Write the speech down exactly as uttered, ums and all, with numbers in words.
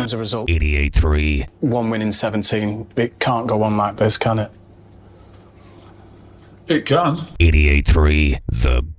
as a result. eighty-eight three. One win in seventeen. It can't go on like this, can it? It can. eighty-eight three. The